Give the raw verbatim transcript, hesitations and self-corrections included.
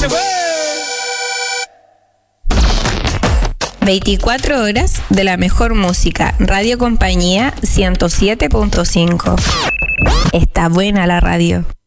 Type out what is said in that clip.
se fue. veinticuatro horas de la mejor música. Radio Compañía ciento siete punto cinco. Está buena la radio.